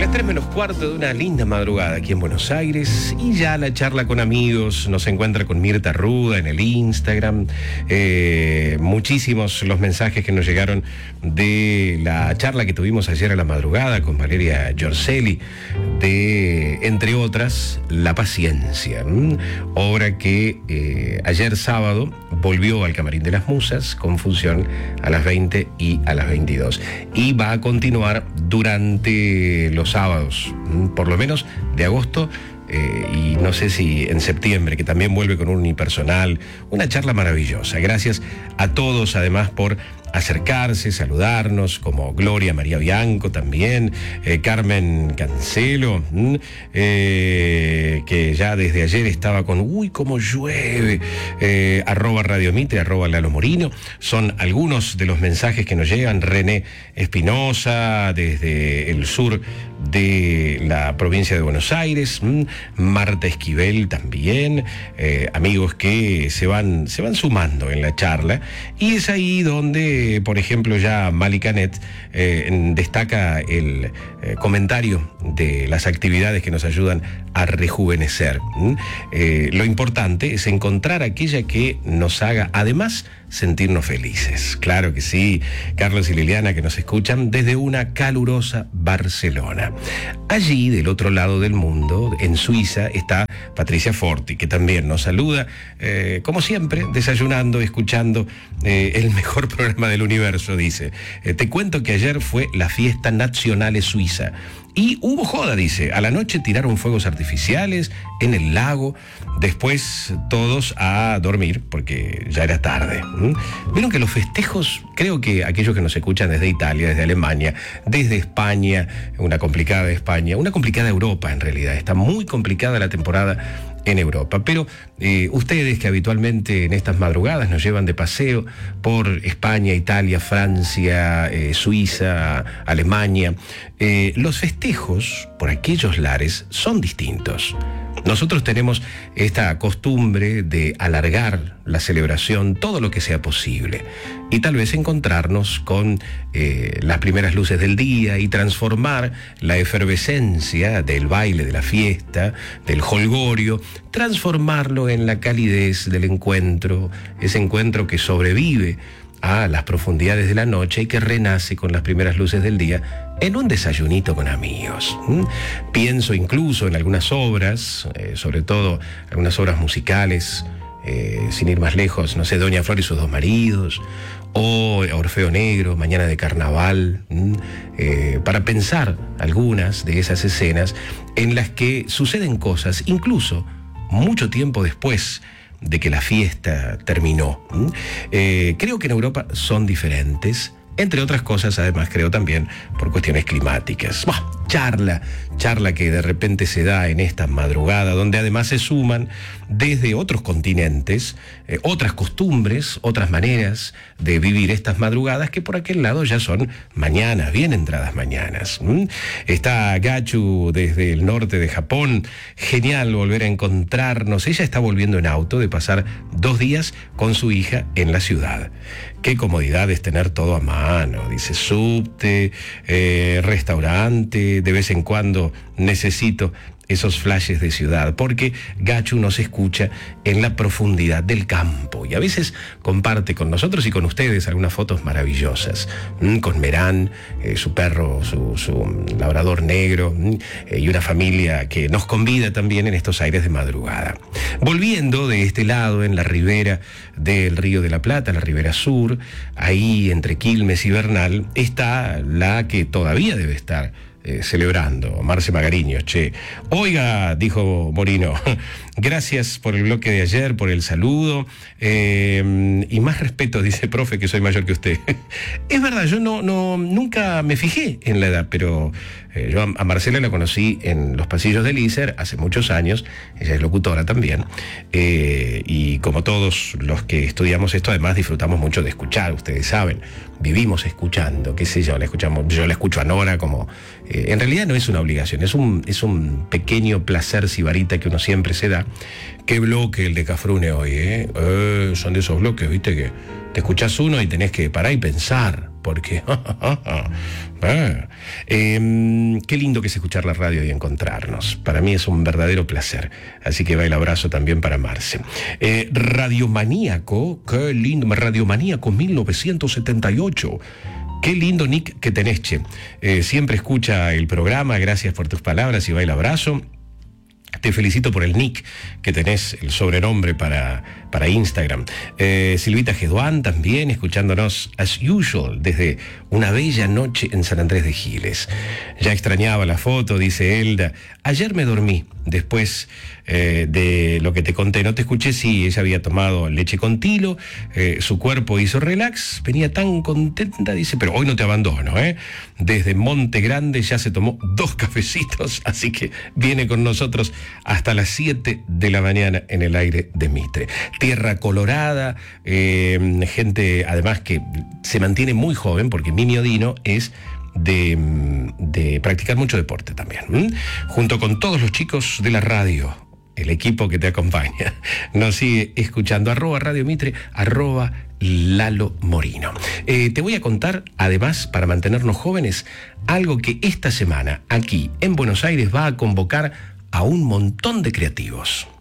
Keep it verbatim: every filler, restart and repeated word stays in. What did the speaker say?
Tres menos cuarto de una linda madrugada aquí en Buenos Aires y ya la charla con amigos nos encuentra con Mirta Ruda en el Instagram. Eh, muchísimos los mensajes que nos llegaron de la charla que tuvimos ayer a la madrugada con Valeria Giorcelli de, entre otras, La Paciencia, ¿m? Obra que eh, ayer sábado volvió al Camarín de las Musas con función a las veinte y a las veintidós y va a continuar durante los sábados, por lo menos de agosto, eh, y no sé si en septiembre, que también vuelve con un unipersonal, una charla maravillosa. Gracias a todos además por acercarse, saludarnos, como Gloria María Bianco también, eh, Carmen Cancelo, eh, que ya desde ayer estaba con uy, cómo llueve, eh, arroba Radio Mitre, arroba Lalo Morino, son algunos de los mensajes que nos llegan. René Espinosa desde el sur de la provincia de Buenos Aires, Marta Esquivel también, eh, amigos que se van, se van sumando en la charla, y es ahí donde por ejemplo ya Mali Canet eh, destaca el eh, comentario de las actividades que nos ayudan a rejuvenecer. ¿Mm? Eh, lo importante es encontrar aquella que nos haga además sentirnos felices. Claro que sí, Carlos y Liliana que nos escuchan desde una calurosa Barcelona. Allí, del otro lado del mundo, en Suiza, está Patricia Forti, que también nos saluda, eh, como siempre, desayunando, escuchando eh, el mejor programa del universo, dice. Eh, te cuento que ayer fue la fiesta nacional suiza. Y hubo joda, dice. A la noche tiraron fuegos artificiales en el lago. Después todos a dormir, porque ya era tarde. ¿Mm? Vieron que los festejos, creo que aquellos que nos escuchan desde Italia, desde Alemania, desde España, una complicada España, una complicada Europa en realidad. Está muy complicada la temporada en Europa, pero eh, ustedes que habitualmente en estas madrugadas nos llevan de paseo por España, Italia, Francia, eh, Suiza, Alemania, eh, los festejos por aquellos lares son distintos. Nosotros tenemos esta costumbre de alargar la celebración todo lo que sea posible y tal vez encontrarnos con eh, las primeras luces del día y transformar la efervescencia del baile, de la fiesta, del jolgorio, transformarlo en la calidez del encuentro, ese encuentro que sobrevive a las profundidades de la noche y que renace con las primeras luces del día en un desayunito con amigos. ¿Mm? Pienso incluso en algunas obras, eh, sobre todo algunas obras musicales, eh, sin ir más lejos, no sé, Doña Flor y sus dos maridos, o Orfeo Negro, Mañana de Carnaval, eh, para pensar algunas de esas escenas en las que suceden cosas, incluso mucho tiempo después de que la fiesta terminó. Eh, creo que en Europa son diferentes, entre otras cosas, además, creo también por cuestiones climáticas. Bah, charla, charla que de repente se da en esta madrugada, donde además se suman desde otros continentes, eh, otras costumbres, otras maneras de vivir estas madrugadas que por aquel lado ya son mañanas, bien entradas mañanas. ¿Mm? Está Gachu desde el norte de Japón, genial volver a encontrarnos. Ella está volviendo en auto de pasar dos días con su hija en la ciudad. Qué comodidad es tener todo a mano, dice, subte, eh, restaurante, de vez en cuando necesito esos flashes de ciudad, porque Gachu nos escucha en la profundidad del campo y a veces comparte con nosotros y con ustedes algunas fotos maravillosas, ¿m? Con Merán, eh, su perro, su, su labrador negro, eh, y una familia que nos convida también en estos aires de madrugada. Volviendo de este lado, en la ribera del Río de la Plata, la ribera sur, ahí entre Quilmes y Bernal, está la que todavía debe estar Eh, celebrando, Marce Magariño, che. Oiga, dijo Morino, gracias por el bloque de ayer, por el saludo, eh, y más respeto, dice profe, que soy mayor que usted. Es verdad, yo no, no, nunca me fijé en la edad, pero eh, yo a, a Marcela la conocí en los pasillos del I S E R hace muchos años, ella es locutora también, eh, y como todos los que estudiamos esto, además disfrutamos mucho de escuchar, ustedes saben, vivimos escuchando, qué sé yo, la escuchamos, yo la escucho a Nora como... Eh, en realidad no es una obligación, es un, es un pequeño placer sibarita que uno siempre se da. Qué bloque el de Cafrune hoy, ¿eh? eh son de esos bloques, viste, que te escuchás uno y tenés que parar y pensar. porque... ah, eh, qué lindo que es escuchar la radio y encontrarnos. Para mí es un verdadero placer. Así que va el abrazo también para Marce. Eh, Radiomaníaco, qué lindo, Radiomaníaco mil novecientos setenta y ocho. Qué lindo nick que tenés, che. Eh, siempre escucha el programa, gracias por tus palabras y va el abrazo. Te felicito por el nick que tenés, el sobrenombre para, para Instagram. Eh, Silvita Geduán también, escuchándonos as usual, desde una bella noche en San Andrés de Giles. Ya extrañaba la foto, dice Elda. Ayer me dormí, después eh, de lo que te conté. No te escuché, sí, ella había tomado leche con tilo, eh, su cuerpo hizo relax, venía tan contenta, dice, pero hoy no te abandono, ¿eh? Desde Monte Grande ya se tomó dos cafecitos, así que viene con nosotros hasta las siete de la mañana en el aire de Mitre. Tierra colorada, eh, gente además que se mantiene muy joven, porque Mimi Odino es de, de practicar mucho deporte también, ¿m? Junto con todos los chicos de la radio, el equipo que te acompaña, nos sigue escuchando, arroba Radio Mitre, arroba Lalo Morino. Eh, te voy a contar, además, para mantenernos jóvenes, algo que esta semana, aquí en Buenos Aires, va a convocar a un montón de creativos.